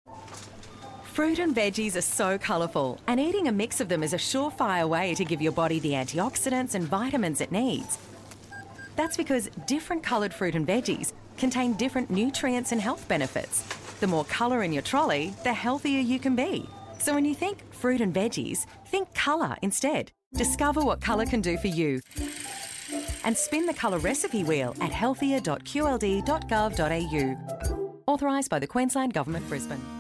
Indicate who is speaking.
Speaker 1: Fruit and veggies are so colourful, and eating a mix of them is a surefire way to give your body the antioxidants and vitamins it needs. That's because different coloured fruit and veggies contain different nutrients and health benefits. The more colour in your trolley, the healthier you can be. So when you think fruit and veggies, think colour instead. Discover what colour can do for you. And spin the colour recipe wheel at healthier.qld.gov.au. Authorised by the Queensland Government, Brisbane.